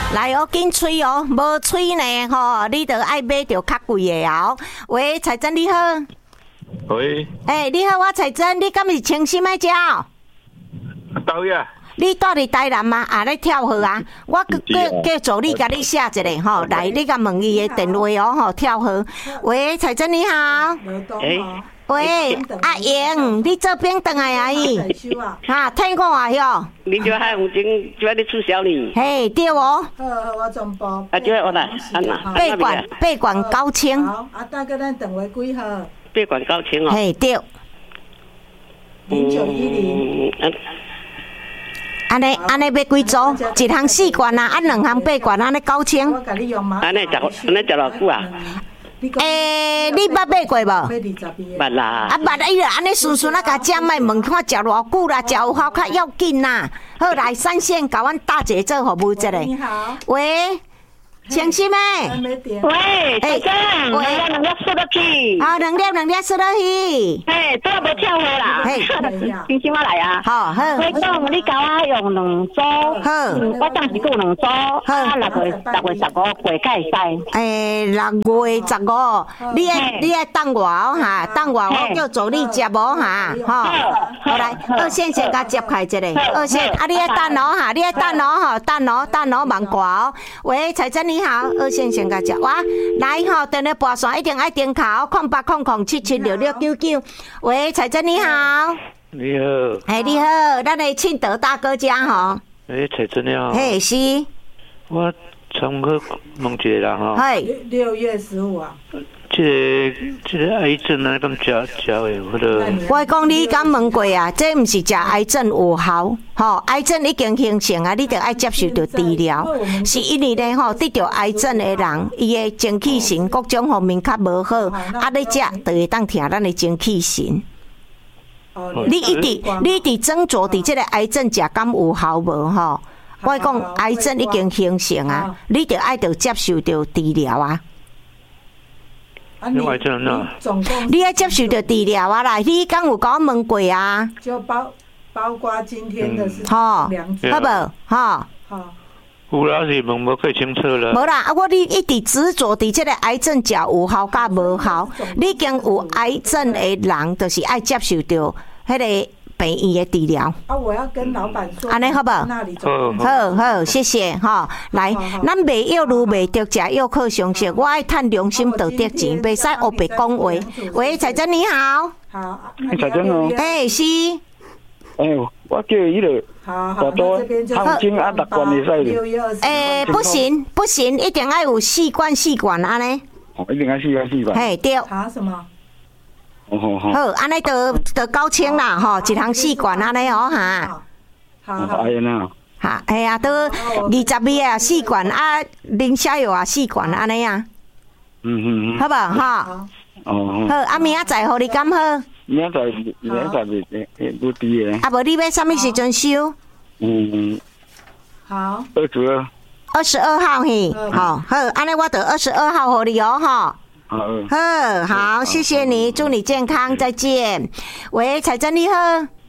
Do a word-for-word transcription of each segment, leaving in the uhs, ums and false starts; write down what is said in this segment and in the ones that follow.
来哦，紧吹哦，无吹呢吼，你着爱买着较贵的哦。喂，彩珍你好。 喂。 哎、欸，你好，我彩珍，你敢是清心的只哦？ 到呀。 你住伫台南吗？啊，咧跳河啊！我叫叫助理甲你写一个吼，来，你甲问伊的电话哦吼，跳河。喂，彩珍你好。 哎。 喂，阿英，你这边等来啊伊？哈，听看话哟。 你就还红景，就你促销你。 嘿，对哦。 好，我转播。 啊，就我来，安娜。 八管八管高清。 好，啊，大哥，咱电话几号？ 八管高清哦。 嘿，对。 零九一零。 嗯。 安尼安尼要几组？一项四罐啊，啊两项八罐，安尼高清。 我甲你用吗？ 安尼食，安尼食偌久啊？ 诶，你捌买过无？ 捌啦。 啊，捌啊！伊安尼顺顺啊，甲食卖问看食偌久啦，食有效较要紧啦。好，来三线甲阮大姐做服务一下。 你好。 喂。清心诶， 喂，大哥， 喂， 两粒输落去， 好，两粒两粒输落去， 嘿，都无跳回啦，嘿，清心我来啊， 好，好， 我讲你甲我用两组，好，我当时有两组，好，六月六月十五过开使， 诶，六月十五，你爱你爱等我哦哈，等我我叫助理接无哈，吼，好来，二线先甲接开一个，二线，啊，你爱等哦哈，你爱等哦吼，等哦等哦慢挂哦，喂，彩珍你。你好，二线先甲接哇，来吼，电话拨线一定爱点卡哦，空八空空七七六六九九。喂，彩珍你好。 你好。 哎，你好，咱的庆德大哥家吼。 哎，彩珍你好。 嘿，是。 我常去问一个人吼。 嘿。 六月十五啊。 这个这个癌症啊，敢食食的或者？ 我讲你敢问过啊？这毋是食癌症有效，吼，癌症已经形成啊，你着爱接受着治疗。是因为咧吼，得着癌症的人，伊的精气神各种方面较无好，啊，你食就会当听咱的精气神。你一直你一直斟酌伫这个癌症食敢有效无吼？我讲癌症已经形成啊，你着爱着接受着治疗啊。 你癌症啊？ 你要接受着治疗啊啦！你敢有甲我问过啊？ 就包包括今天的是好，好无？哈。 好。 有啦，是问无过清楚啦。 无啦，啊，我你一直执着伫这个癌症食有效甲无效，你已经有癌症的人，就是爱接受着迄个病院的治疗。 啊，我要跟老板说。 安尼好无？好，好，好，谢谢哈。来，咱卖药如卖得食药靠常识，我爱趁良心得得钱，袂使黑白讲话。喂，彩珍你好。 好。 彩珍哦。 哎，是。 哎，我叫伊个。 好好，那这边就好金啊，六罐会使的。 诶，不行，不行，一定要有四罐四罐安尼。 哦，一定要四罐四罐。 嘿，对。 查什么？ 好好好。 好，安尼就就高清啦，吼，一行四罐安尼哦哈。 好好。 哎呀， 哈，哎呀，都二十米啊，四罐啊，零下药啊，四罐安尼啊。 嗯嗯嗯。 好不哈？ 哦。 好，啊，明仔载互你敢好？ 明仔载，明仔载袂会不低诶。 啊，无你要啥物时阵收？ 嗯。 好。 二十二。 二十二号嘿，好，好，安尼我得二十二号互你哦，哈。 好。 好，好，谢谢你，祝你健康，再见。喂，彩珍你好。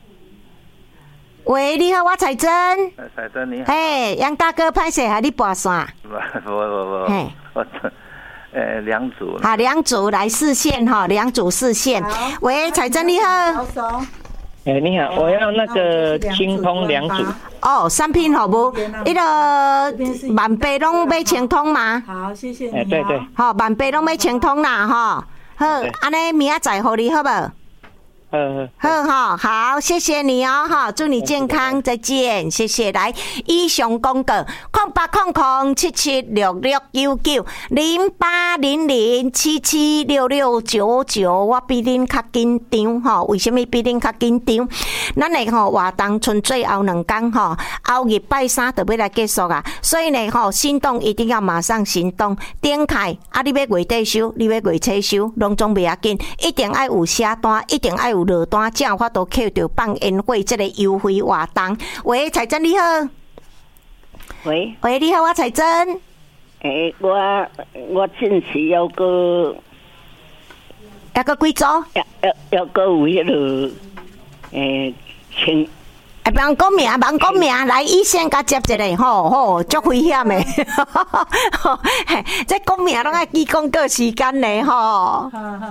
喂，你好，我彩珍。 彩珍你好。 嘿，杨大哥，歹势还你拨线？ 不不不。嘿。我。呃，两组。 好，两组来四线哈，两组四线。喂，彩珍你好。 哎，你好，我要那个清通两组。 哦，三品服务，那个万八拢买清通吗？ 好，谢谢你。 哎，对对。 好，万八拢买清通啦哈。好，安尼明仔载互你好无？ 嗯， 好好好，谢谢你哦哈，祝你健康，再见，谢谢。来，以上广告，空八空空七七六六九九零八零零七七六六九九，我比恁较紧张吼，为什么比恁较紧张？咱的吼活动剩最后两天吼，后日拜三就要来结束啊，所以呢吼，行动一定要马上行动，点开啊！你要月底收，你要月初收，拢总袂要紧，一定要有写单，一定要有。有落单，才有法度扣着放烟火这个优惠活动。喂，彩珍你好。 喂。 喂，你好，我彩珍。 诶、欸，我我近期要个， 要个几组？ 要要要个有迄个，诶、欸，清。 哎，别讲名，别讲名，来医生甲接一个吼吼，足危险的。这讲名拢爱记广告时间呢吼。